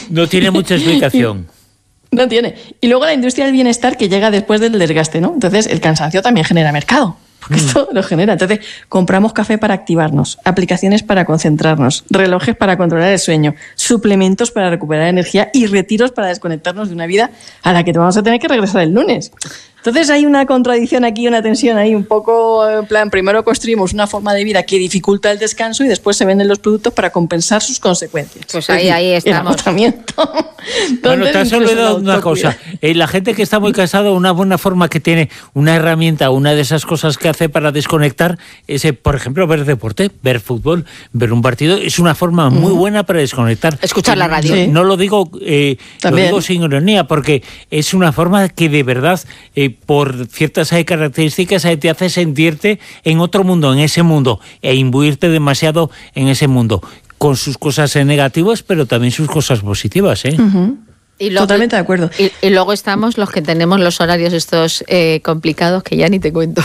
No tiene mucha explicación. No tiene. Y luego la industria del bienestar que llega después del desgaste, ¿no? Entonces, el cansancio también genera mercado. Porque esto lo genera. Entonces, compramos café para activarnos, aplicaciones para concentrarnos, relojes para controlar el sueño, suplementos para recuperar energía y retiros para desconectarnos de una vida a la que vamos a tener que regresar el lunes. Entonces hay una contradicción aquí, una tensión ahí, un poco en plan, primero construimos una forma de vida que dificulta el descanso y después se venden los productos para compensar sus consecuencias. Pues ahí estamos. El agotamiento. Bueno, te has olvidado una cosa. La gente que está muy cansada, una buena forma que tiene, una herramienta, una de esas cosas que hace para desconectar, es, por ejemplo, ver deporte, ver fútbol, ver un partido, es una forma muy buena para desconectar. Escuchar la radio. No lo digo, lo digo sin ironía, porque es una forma que de verdad... por ciertas características te hace sentirte en otro mundo, en ese mundo, e imbuirte demasiado en ese mundo, con sus cosas negativas, pero también sus cosas positivas, ¿eh? Uh-huh. Totalmente de acuerdo. Y luego estamos los que tenemos los horarios estos complicados, que ya ni te cuento.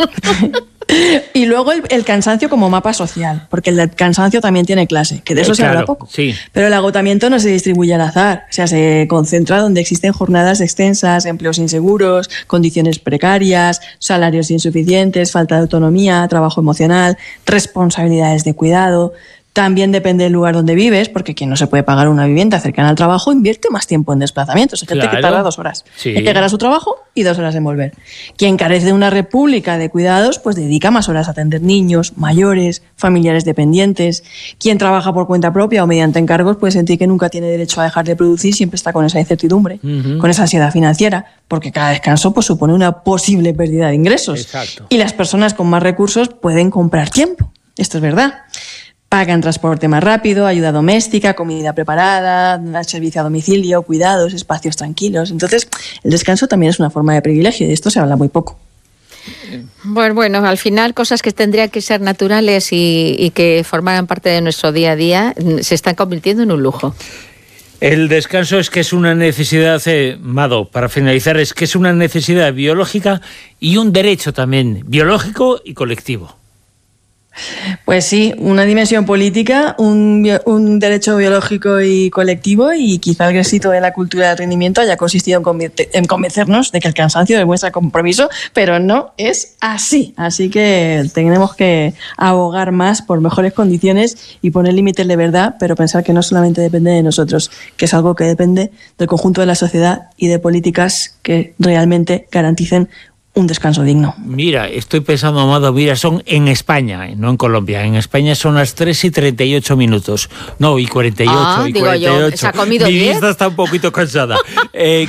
Y luego el cansancio como mapa social, porque el cansancio también tiene clase, que de eso se habla poco. Sí. Pero el agotamiento no se distribuye al azar, o sea, se concentra donde existen jornadas extensas, empleos inseguros, condiciones precarias, salarios insuficientes, falta de autonomía, trabajo emocional, responsabilidades de cuidado. También depende del lugar donde vives, porque quien no se puede pagar una vivienda cercana al trabajo invierte más tiempo en desplazamientos. Hay gente que tarda 2 horas en llegar a su trabajo y 2 horas en volver. Quien carece de una república de cuidados, pues dedica más horas a atender niños, mayores, familiares dependientes. Quien trabaja por cuenta propia o mediante encargos puede sentir que nunca tiene derecho a dejar de producir, siempre está con esa incertidumbre, con esa ansiedad financiera, porque cada descanso pues supone una posible pérdida de ingresos. Exacto. Y las personas con más recursos pueden comprar tiempo. Esto es verdad. Pagan transporte más rápido, ayuda doméstica, comida preparada, servicio a domicilio, cuidados, espacios tranquilos. Entonces, el descanso también es una forma de privilegio y de esto se habla muy poco. Bueno, al final cosas que tendrían que ser naturales y que formaran parte de nuestro día a día se están convirtiendo en un lujo. El descanso es que es una necesidad, Mado, para finalizar, es que es una necesidad biológica y un derecho también biológico y colectivo. Pues sí, una dimensión política, un derecho biológico y colectivo, y quizá el éxito de la cultura del rendimiento haya consistido en convencernos de que el cansancio demuestra compromiso, pero no es así. Así que tenemos que abogar más por mejores condiciones y poner límites de verdad, pero pensar que no solamente depende de nosotros, que es algo que depende del conjunto de la sociedad y de políticas que realmente garanticen un descanso digno. Mira, estoy pensando, Amado, son en España, no en Colombia. En España son las 3:38. No, y 48, y 48. Yo, ¿se ha comido Mi 10? vista está un poquito cansada. ¿Te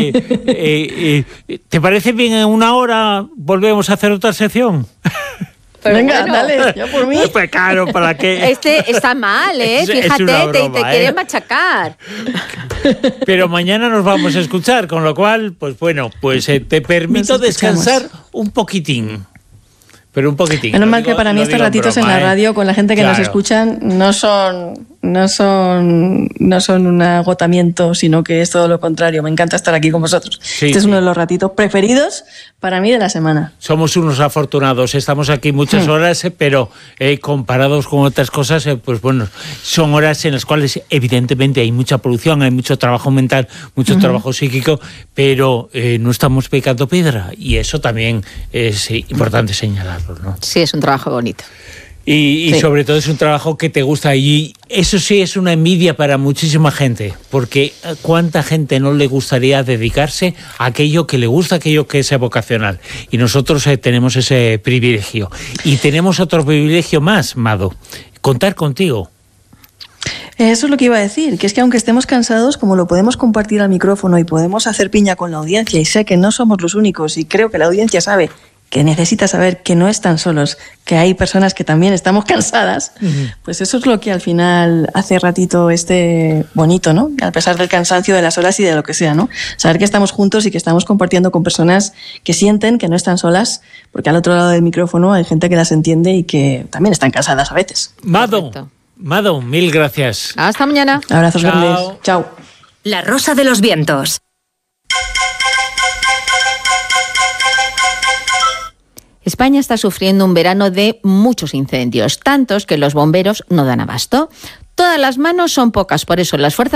parece bien en 1 hora volvemos a hacer otra sección? Pero venga, bueno, dale, yo por mí. Pues claro, ¿para qué? Este está mal, Fíjate, broma, te quiere machacar. Pero mañana nos vamos a escuchar, con lo cual, pues bueno, pues te permito descansar un poquitín. Pero un poquitín. Menos mal que para mí estos ratitos en la radio con la gente que nos escuchan no son un agotamiento, sino que es todo lo contrario. Me encanta estar aquí con vosotros. Sí, este es uno de los ratitos preferidos para mí de la semana. Somos unos afortunados. Estamos aquí muchas horas, pero comparados con otras cosas, pues bueno, son horas en las cuales evidentemente hay mucha producción, hay mucho trabajo mental, mucho trabajo psíquico, pero no estamos picando piedra, y eso también es importante señalarlo, ¿no? Sí, es un trabajo bonito. Y sobre todo es un trabajo que te gusta, y eso sí es una envidia para muchísima gente, porque ¿cuánta gente no le gustaría dedicarse a aquello que le gusta, aquello que es vocacional? Y nosotros tenemos ese privilegio. Y tenemos otro privilegio más, Mado, contar contigo. Eso es lo que iba a decir, que es que aunque estemos cansados, como lo podemos compartir al micrófono y podemos hacer piña con la audiencia, y sé que no somos los únicos, y creo que la audiencia sabe que necesita saber que no están solos, que hay personas que también estamos cansadas, pues eso es lo que al final hace ratito bonito, ¿no? A pesar del cansancio de las horas y de lo que sea, ¿no? Saber que estamos juntos y que estamos compartiendo con personas que sienten que no están solas, porque al otro lado del micrófono hay gente que las entiende y que también están cansadas a veces. Mado, mil gracias. Hasta mañana. Abrazos grandes. Chao. La Rosa de los Vientos. España está sufriendo un verano de muchos incendios, tantos que los bomberos no dan abasto. Todas las manos son pocas, por eso las fuerzas